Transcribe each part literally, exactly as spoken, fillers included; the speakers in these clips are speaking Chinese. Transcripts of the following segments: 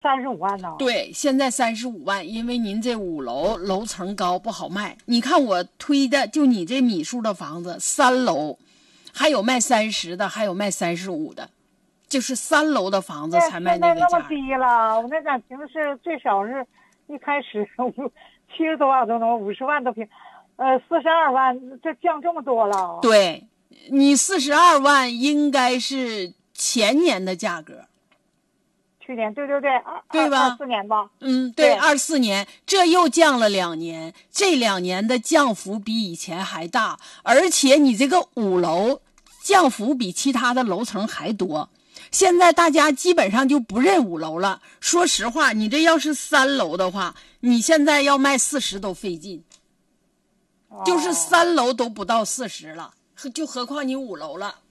三十五万呢？ 对，现在三十五万，因为您这五楼楼层高不好卖。你看我推的，就你这米数的房子，三楼，还有卖三十的，还有卖三十五的，就是三楼的房子才卖那个价。 那么低了，我那感情是最少是一开始五七十多万都能，五十万都平，呃，四十二万，这降这么多了。 对，你四十二万应该是前年的价格。 去年对对对，二对吧？ 二四年吧。 嗯，对，二四年，这又降了两年，这两年的降幅比以前还大，而且你这个五楼降幅比其他的楼层还多。现在大家基本上就不认五楼了。说实话，你这要是三楼的话，你现在要卖四十都费劲， 哦、 就是三楼都不到四十了，就何况你五楼了。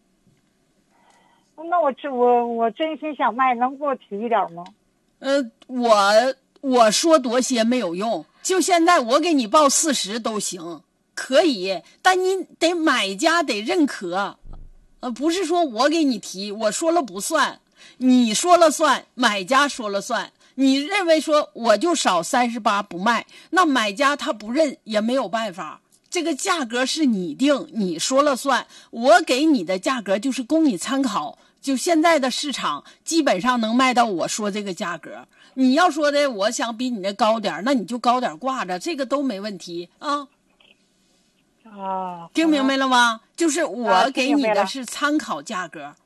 那我这我我真心想卖，能给我提一点吗？ 呃，我我说多些没有用，就现在我给你报四十都行，可以，但你得买家得认可，呃，不是说我给你提，我说了不算，你说了算，买家说了算。你认为说我就少三十八不卖，那买家他不认也没有办法。这个价格是你定，你说了算，我给你的价格就是供你参考。就现在的市场基本上能卖到我说这个价格，你要说的我想比你那高点，那你就高点挂着，这个都没问题啊。 啊， 听明白了吗？就是我给你的是参考价格，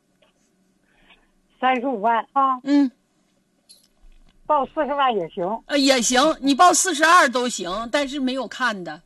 三十五万啊。 嗯， 报四十万也行。 呃，也行，你报四十二都行，但是没有看的。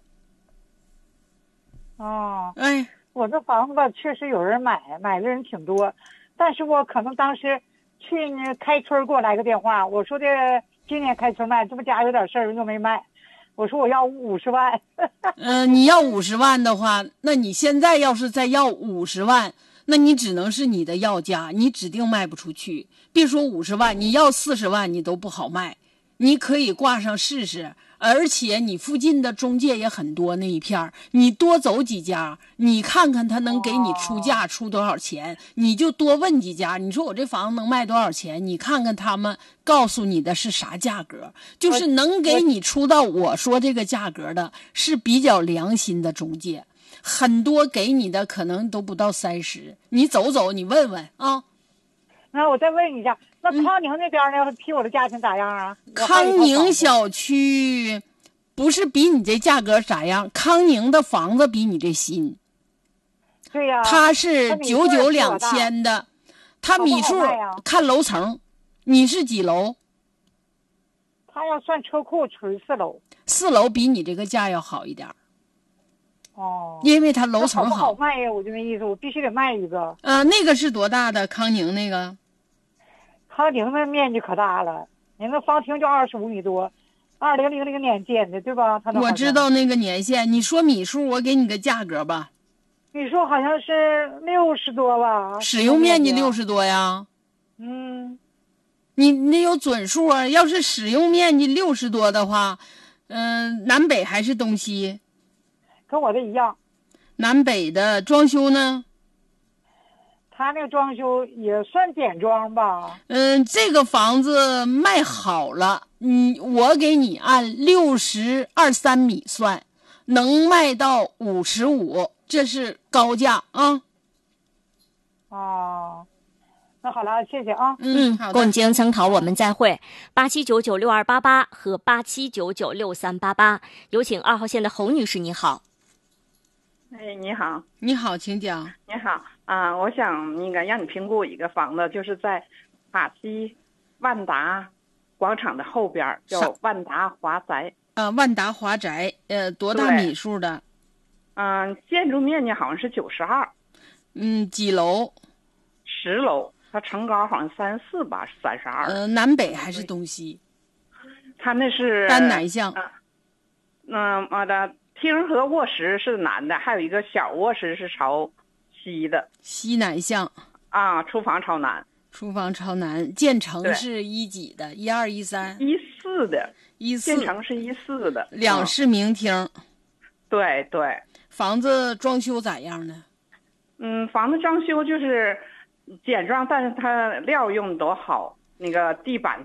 哦， 哎。 我这房子吧，确实有人买，买的人挺多，但是我可能当时去年开春给我来个电话，我说的今年开春卖，这不家有点事儿又没卖，我说我要五十万。 嗯、呃，你要五十万的话，那你现在要是再要五十万，那你只能是你的要价，你指定卖不出去。别说五十万，你要四十万你都不好卖，你可以挂上试试。而且你附近的中介也很多，那一片你多走几家，你看看他能给你出价出多少钱，你就多问几家。你说我这房子能卖多少钱？你看看他们告诉你的是啥价格，就是能给你出到我说这个价格的，是比较良心的中介。很多给你的可能都不到三十，你走走，你问问啊。 那我再问一下。那康宁那边呢？批我的价钱咋样啊？ 康宁小区不是比你这价格咋样？康宁的房子比你这新。 对呀、啊， 它是九九两千的，它米数看楼层，你是几楼？ 它要算车库，属于四楼。 四楼比你这个价要好一点。 哦， 因为它楼层好。不好卖呀？我就那意思，我必须得卖一个。 呃，那个是多大的？康宁那个？ 康宁的面积可大了，您那方厅就二十五米多，二零零零年建的，对吧？他我知道那个年限，你说米数，我给你个价格吧。 米数好像是六十多吧？ 使用面积六十多呀？ 嗯， 你那有准数啊？要是使用面积六十多的话，嗯、呃，南北还是东西？ 跟我的一样。 南北的装修呢？ 他那个装修也算简装吧。 嗯，这个房子卖好了，嗯，我给你按六十二三米算，能卖到五十五，这是高价啊。 哦，那好了，谢谢啊。 嗯，好的。 供经参考，我们再会。八七九九六二八八和八七九九六三八八，有请二号线的侯女士，你好。 哎，你好， 你好，请讲。 你好啊，我想那个让你评估一个房子，就是在塔西万达广场的后边，叫万达华宅。 呃，万达华宅，呃，多大米数的？ 嗯、呃，建筑面积好像是九十二。 嗯，几楼？ 十楼，它层高好像三四吧，三十二。 呃，南北还是东西？ 它那是单南向。 嗯，我、呃、的。厅和卧室是南的，还有一个小卧室是朝西的， 西南向啊。厨房朝南， 厨房朝南。建成是一几的？一二一三？ 一四的， 一四。 建成是一四的， 两室明厅。嗯、 对对。 房子装修咋样呢？ 嗯，房子装修就是简装，但是它料用的都好。 那个地板